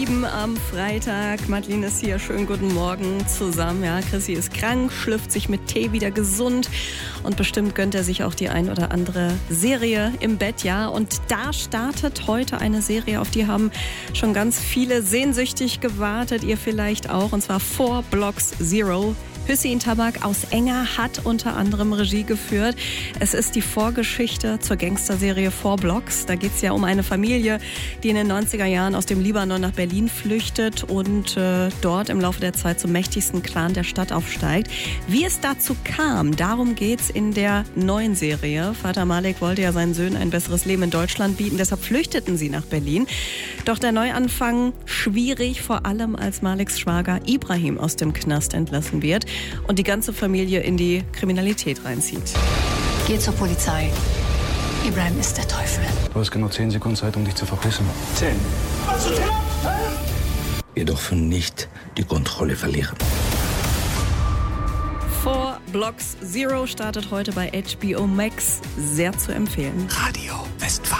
Am Freitag. Madeline ist hier. Schönen guten Morgen zusammen. Ja, Chrissy ist krank, schlüpft sich mit Tee wieder gesund und bestimmt gönnt er sich auch die ein oder andere Serie im Bett. Ja, und da startet heute eine Serie, auf die haben schon ganz viele sehnsüchtig gewartet. Ihr vielleicht auch, und zwar 4 Blocks 0. Hüseyin Tabak aus Enger hat unter anderem Regie geführt. Es ist die Vorgeschichte zur Gangsterserie 4 Blocks. Da geht es ja um eine Familie, die in den 90er Jahren aus dem Libanon nach Berlin flüchtet und dort im Laufe der Zeit zum mächtigsten Clan der Stadt aufsteigt. Wie es dazu kam, darum geht's in der neuen Serie. Vater Malik wollte ja seinen Söhnen ein besseres Leben in Deutschland bieten, deshalb flüchteten sie nach Berlin. Doch der Neuanfang schwierig, vor allem als Maliks Schwager Ibrahim aus dem Knast entlassen wird und die ganze Familie in die Kriminalität reinzieht. Geh zur Polizei. Ibrahim ist der Teufel. Du hast genau 10 Sekunden Zeit, um dich zu verpissen. 10. Wir dürfen nicht die Kontrolle verlieren. 4 Blocks 0 startet heute bei HBO Max. Sehr zu empfehlen. Radio Westfalen.